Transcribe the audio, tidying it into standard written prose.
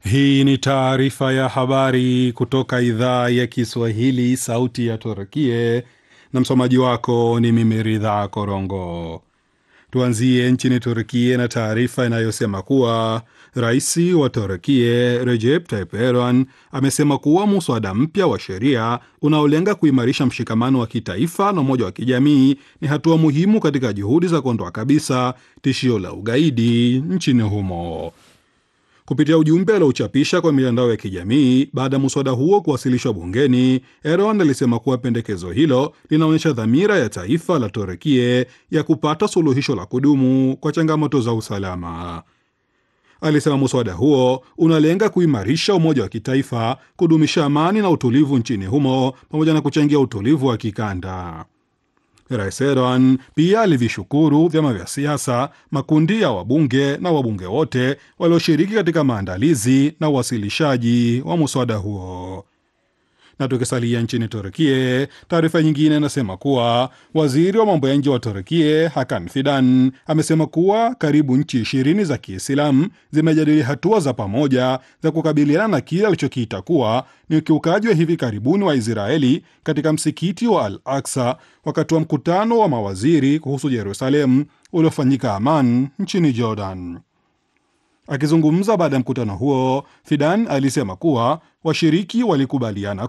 Hii ni taarifa ya habari kutoka idhaa ya Kiswahili, sauti ya Turkie, na msomaji wako ni mimi Ridha Korongo. Tuanzie nchini Turkie na taarifa inayosema kuwa rais wa Turkie Recep Tayyip Erdogan amesema kuwa muswada mpya wa sheria unaolenga kuimarisha mshikamano wa kitaifa na umoja wa kijamii ni hatua muhimu katika juhudi za kuondoa kabisa tishio la ugaidi nchini humo. Kupitia ujumbe aliochapisha kwa mitandao ya kijamii baada ya muswada huo kuwasilishwa bungeni, Erdogan alisema kuwa pendekezo hilo linaonyesha dhamira ya taifa la Turukia ya kupata suluhisho la kudumu kwa changamoto za usalama. Alisema muswada huo unalenga kuimarisha umoja wa kitaifa, kudumisha amani na utulivu nchini humo, pamoja na kuchangia utulivu wa kikanda. Rais Erdogan pia alivishukuru vyama vya siasa, makundi ya wabunge na wabunge wote walioshiriki katika maandalizi na uwasilishaji wa muswada huo. Na tukisalia nchini Turkie, taarifa nyingine inasema kuwa waziri wa mambo ya nje wa Turkie Hakan Fidan amesema kuwa karibu nchi 20 za Kiislamu zimejadili hatua za pamoja za kukabiliana na kile alichokiita kuwa ni ukiukaji wa hivi karibuni wa Israeli katika msikiti wa Al-Aqsa wakati wa mkutano wa mawaziri kuhusu Yerusalemu uliofanyika Amman nchini Jordan. Akizungumza baada ya mkutano huo, Fidan alisema kuwa washiriki walikubaliana